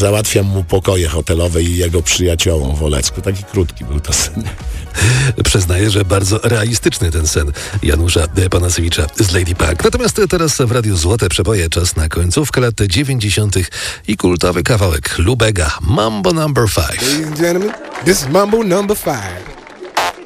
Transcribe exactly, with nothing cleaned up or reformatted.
Załatwiam mu pokoje hotelowe i jego przyjaciołom w Olecku. Taki krótki był to sen. Przyznaję, że bardzo realistyczny ten sen Janusza Panasewicza z Lady Punk. Natomiast teraz w Radiu Złote Przeboje czas na końcówkę lat dziewięćdziesiątych i kultowy kawałek Lubega, Mambo number five. Ladies and gentlemen, this is Mambo number five.